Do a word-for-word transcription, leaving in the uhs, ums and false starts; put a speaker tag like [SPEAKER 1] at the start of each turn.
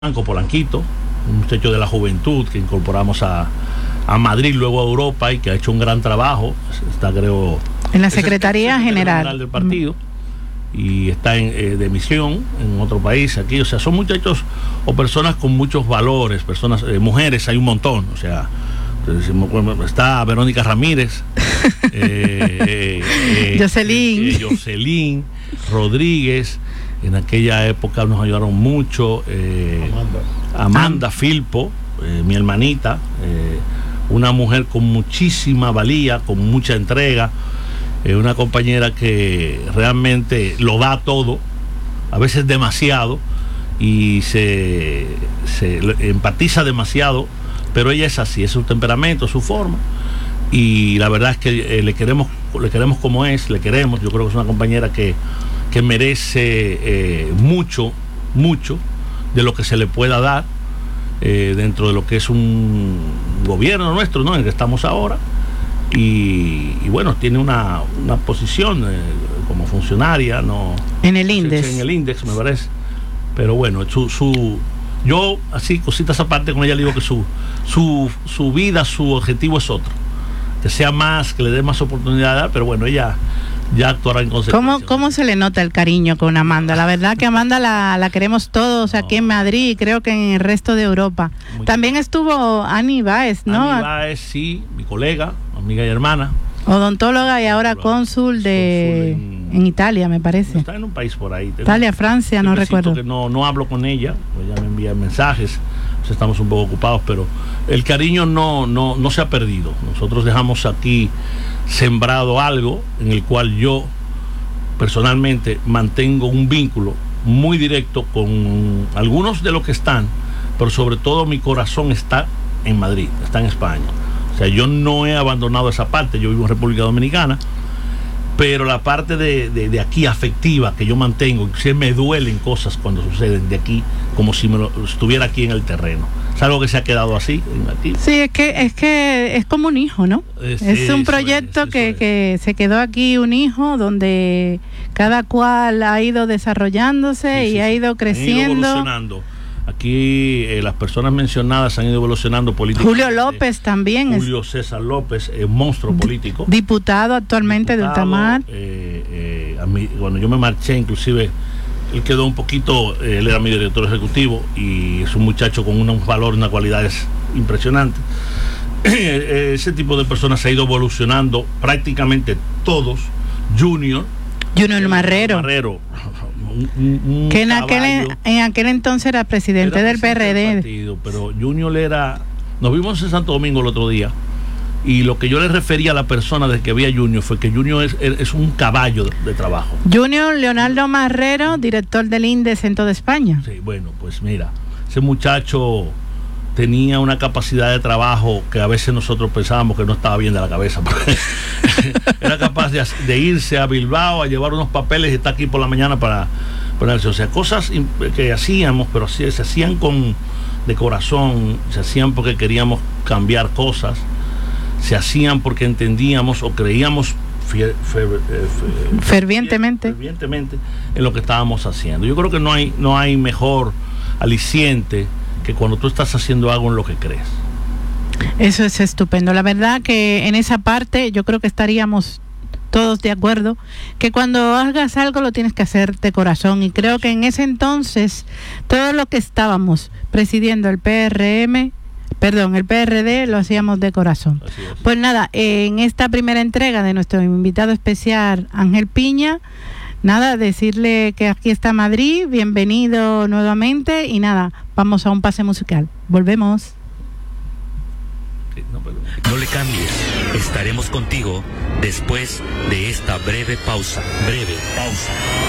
[SPEAKER 1] Polanco, Polanquito, un muchacho de la juventud que incorporamos a, a Madrid, luego a Europa, y que ha hecho un gran trabajo. Está, creo,
[SPEAKER 2] en la Secretaría
[SPEAKER 1] es el
[SPEAKER 2] General.
[SPEAKER 1] General del partido, y está en, eh, de misión en otro país aquí. O sea, son muchachos o personas con muchos valores, personas, eh, mujeres, hay un montón. O sea, está Verónica Ramírez, eh, eh,
[SPEAKER 2] Jocelyn,
[SPEAKER 1] eh, Jocelyn Rodríguez. En aquella época nos ayudaron mucho, eh, Amanda, Amanda ah. Filpo, eh, mi hermanita, eh, una mujer con muchísima valía, con mucha entrega, eh, una compañera que realmente lo da todo, a veces demasiado, y se, se empatiza demasiado, pero ella es así, es su temperamento, su forma, y la verdad es que eh, le queremos, le queremos como es, le queremos. Yo creo que es una compañera que que merece eh, mucho, mucho de lo que se le pueda dar eh, dentro de lo que es un gobierno nuestro, ¿no?, en el que estamos ahora. Y, y bueno, tiene una, una posición eh, como funcionaria, ¿no?
[SPEAKER 2] En el índice.
[SPEAKER 1] En el índice, me parece. Pero bueno, su, su yo, así, cositas aparte, con ella le digo que su, su, su vida, su objetivo es otro. Que sea más, que le dé más oportunidad, pero bueno, ella ya actuará en consecuencia.
[SPEAKER 2] ¿Cómo, ¿Cómo se le nota el cariño con Amanda? La verdad que Amanda la, la queremos todos aquí no. en Madrid, y creo que en el resto de Europa. Muy También bien. Estuvo Ani Báez, ¿no?
[SPEAKER 1] Ani Báez, sí, mi colega, amiga y hermana.
[SPEAKER 2] Odontóloga y ahora cónsul de en, en Italia, me parece.
[SPEAKER 1] Está en un país por ahí.
[SPEAKER 2] Italia, Francia, no recuerdo.
[SPEAKER 1] Que no, no hablo con ella, ella me envía mensajes, pues estamos un poco ocupados, pero el cariño no, no, no se ha perdido. Nosotros dejamos aquí sembrado algo en el cual yo personalmente mantengo un vínculo muy directo con algunos de los que están, pero sobre todo mi corazón está en Madrid, está en España. O sea, yo no he abandonado esa parte. Yo vivo en República Dominicana, pero la parte de, de, de aquí afectiva que yo mantengo, sí me duelen cosas cuando suceden de aquí, como si me lo, estuviera aquí en el terreno. Es algo que se ha quedado así aquí.
[SPEAKER 2] Sí, es que es que es como un hijo, ¿no? Es, es un proyecto es, que, que se quedó aquí, un hijo donde cada cual ha ido desarrollándose, sí, y sí, ha ido creciendo,
[SPEAKER 1] han ido evolucionando. Aquí eh, las personas mencionadas han ido evolucionando políticamente.
[SPEAKER 2] Julio López también.
[SPEAKER 1] Julio César López, eh, monstruo político.
[SPEAKER 2] Diputado actualmente diputado, de Ultramar.
[SPEAKER 1] Eh, eh, a mí, cuando yo me marché, inclusive, él quedó un poquito, eh, él era mi director ejecutivo, y es un muchacho con unos valores, unas cualidades impresionantes. Ese tipo de personas se ha ido evolucionando, prácticamente todos. Junior.
[SPEAKER 2] Junior Marrero.
[SPEAKER 1] Marrero. Un, un
[SPEAKER 2] que en aquel, en aquel entonces era presidente era del P R D.
[SPEAKER 1] Partido, pero Junior era... Nos vimos en Santo Domingo el otro día, y lo que yo le refería a la persona de que había Junior fue que Junior es, es un caballo de, de trabajo.
[SPEAKER 2] Junior Leonardo Marrero, director del INDES en toda España.
[SPEAKER 1] Sí, bueno, pues mira, ese muchacho tenía una capacidad de trabajo que a veces nosotros pensábamos que no estaba bien de la cabeza, porque era capaz de, de irse a Bilbao a llevar unos papeles y estar aquí por la mañana para ponerse. O sea, cosas que hacíamos, pero así, se hacían con de corazón, se hacían porque queríamos cambiar cosas, se hacían porque entendíamos o creíamos fier, fer, fer,
[SPEAKER 2] fervientemente.
[SPEAKER 1] fervientemente en lo que estábamos haciendo. Yo creo que no hay, no hay mejor aliciente que cuando tú estás haciendo algo en lo que crees.
[SPEAKER 2] Eso es estupendo. La verdad que en esa parte yo creo que estaríamos todos de acuerdo, que cuando hagas algo lo tienes que hacer de corazón, y creo que en ese entonces todo lo que estábamos presidiendo el P R M, perdón, el P R D, lo hacíamos de corazón. Pues nada, en esta primera entrega de nuestro invitado especial Ángel Piña, nada, decirle que aquí está Madrid, bienvenido nuevamente, y nada, vamos a un pase musical. Volvemos.
[SPEAKER 3] No le cambies, estaremos contigo después de esta breve pausa. Breve pausa.